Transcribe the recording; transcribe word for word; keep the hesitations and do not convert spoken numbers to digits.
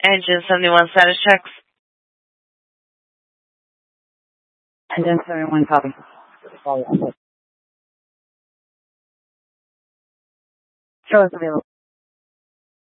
Engine seventy-one status checks. Engine seventy-one copy. Show us available.